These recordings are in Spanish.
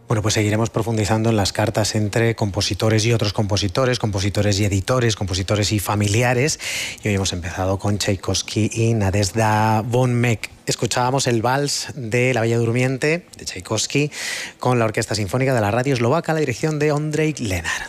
Bueno, pues seguiremos profundizando en las cartas entre compositores y otros compositores, compositores y editores, compositores y familiares. Y hoy hemos empezado con Tchaikovsky y Nadezhda von Meck. Escuchábamos el vals de La Bella Durmiente de Tchaikovsky con la Orquesta Sinfónica de la Radio Eslovaca a la dirección de Ondrej Lenar.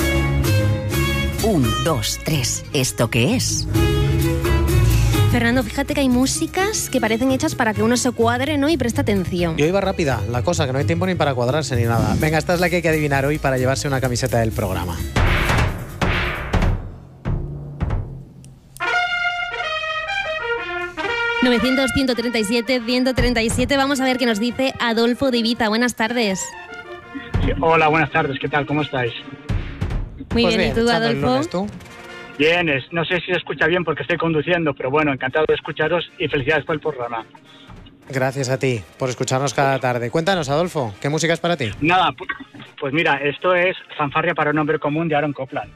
1, 2, 3. ¿Esto qué es? Fernando, fíjate que hay músicas que parecen hechas para que uno se cuadre, ¿no? Y preste atención. Yo iba rápida, la cosa, que no hay tiempo ni para cuadrarse ni nada. Venga, esta es la que hay que adivinar hoy para llevarse una camiseta del programa. ...900-137-137... Vamos a ver qué nos dice Adolfo de Ibiza. Buenas tardes. Sí, hola, buenas tardes. ¿Qué tal? ¿Cómo estáis? Muy Pues bien, ¿y tú, Adolfo? Lunes, ¿tú? Bien, no sé si se escucha bien porque estoy conduciendo, pero bueno, encantado de escucharos y felicidades por el programa. Gracias a ti por escucharnos cada tarde. Cuéntanos, Adolfo, ¿qué música es para ti? Nada, pues mira, esto es Fanfarria para un hombre común de Aaron Copland.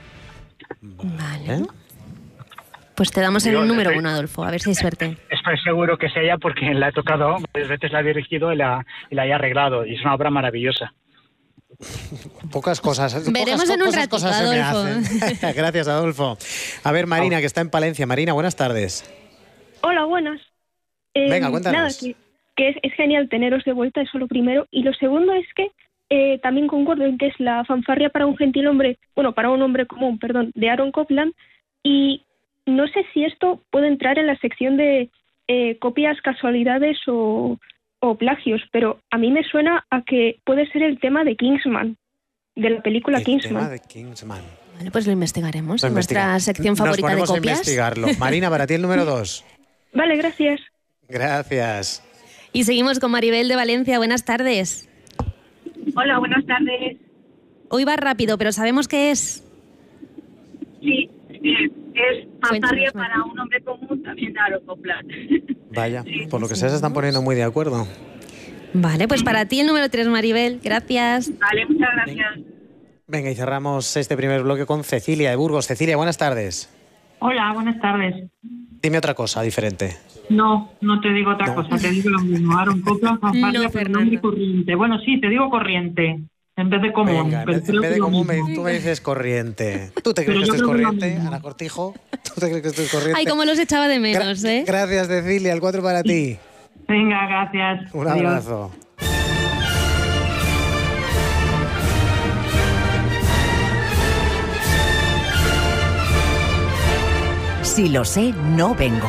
Vale. Pues te damos el número 1, Adolfo, a ver si hay suerte. Estoy seguro que es ella porque la he tocado, varias veces la he dirigido y la he arreglado, y es una obra maravillosa. Pocas cosas. Veremos en un ratito, Adolfo. Gracias, Adolfo. A ver, Marina, que está en Palencia. Marina, buenas tardes. Hola, buenas. Venga, cuéntanos. Nada, que es genial teneros de vuelta, eso lo primero. Y lo segundo es que también concuerdo en que es la fanfarria para un gentilhombre, para un hombre común, de Aaron Copland. Y no sé si esto puede entrar en la sección de copias, casualidades o plagios, pero a mí me suena a que puede ser el tema de Kingsman, de la película Kingsman. El tema de Kingsman. Vale, pues lo investigaremos en nuestra sección favorita de copias. Nos ponemos a investigarlo. Marina, para ti el número 2. Vale, gracias. Gracias. Y seguimos con Maribel de Valencia. Buenas tardes. Hola, buenas tardes. Hoy va rápido, pero ¿sabemos qué es? Sí, es Fanfarria para un hombre común, también de Aaron Copland. Vaya, por lo que sea se están poniendo muy de acuerdo. Vale, pues para ti el número 3, Maribel. Gracias. Vale, muchas gracias. Venga, y cerramos este primer bloque con Cecilia de Burgos. Cecilia, buenas tardes. Hola, buenas tardes. Dime otra cosa diferente. No te digo otra cosa, te digo lo mismo. Aaron Copland, Fanfarria para un hombre corriente. Bueno, sí, te digo corriente. En vez de común. Venga, en vez de común, tú me dices corriente. ¿Tú te crees que esto es corriente, Ana Cortijo? ¿Tú te crees que esto es corriente? Ay, cómo los echaba de menos, ¿eh? Gracias, Cecilia. El 4 para ti. Venga, gracias. Un abrazo. Si lo sé, no vengo.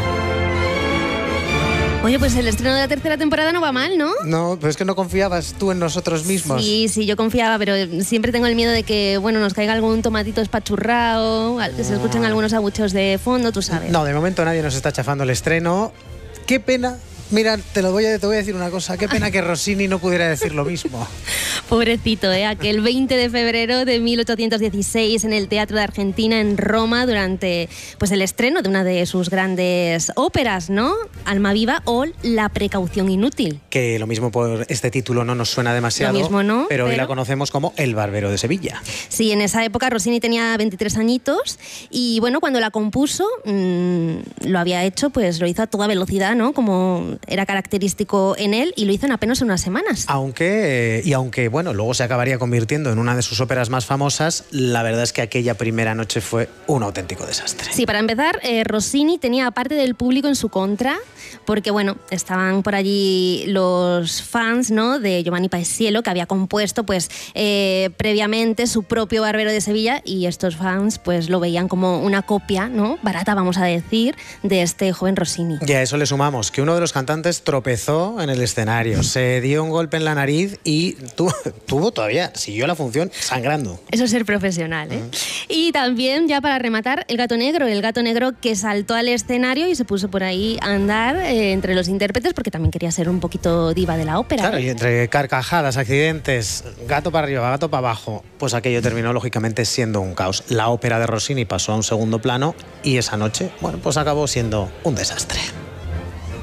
Oye, pues el estreno de la tercera temporada no va mal, ¿no? No, pero es que no confiabas tú en nosotros mismos. Sí, yo confiaba, pero siempre tengo el miedo de que, nos caiga algún tomatito espachurrado, que se escuchen algunos abucheos de fondo, tú sabes. No, de momento nadie nos está chafando el estreno. Qué pena. Mira, te voy a decir una cosa. Qué pena que Rossini no pudiera decir lo mismo. Pobrecito, aquel 20 de febrero de 1816 en el Teatro de Argentina en Roma durante el estreno de una de sus grandes óperas, ¿no? Almaviva o La precaución inútil. Que lo mismo por este título no nos suena demasiado, lo mismo no, pero hoy la conocemos como El Barbero de Sevilla. Sí, en esa época Rossini tenía 23 añitos y cuando la compuso lo había hecho, lo hizo a toda velocidad, ¿no? Como era característico en él, y lo hizo en apenas unas semanas. Aunque luego se acabaría convirtiendo en una de sus óperas más famosas, la verdad es que aquella primera noche fue un auténtico desastre. Sí, para empezar, Rossini tenía parte del público en su contra, porque estaban por allí los fans, ¿no?, de Giovanni Paisiello, que había compuesto previamente su propio Barbero de Sevilla, y estos fans lo veían como una copia, ¿no?, barata, vamos a decir, de este joven Rossini. Y a eso le sumamos que uno de los cantantes tropezó en el escenario, se dio un golpe en la nariz y siguió la función sangrando. Eso es ser profesional, ¿eh? Y también, ya para rematar, el gato negro que saltó al escenario y se puso por ahí a andar entre los intérpretes, porque también quería ser un poquito diva de la ópera. Claro, y entre carcajadas, accidentes, gato para arriba, gato para abajo, pues aquello terminó lógicamente siendo un caos. La ópera de Rossini pasó a un segundo plano y esa noche, acabó siendo un desastre.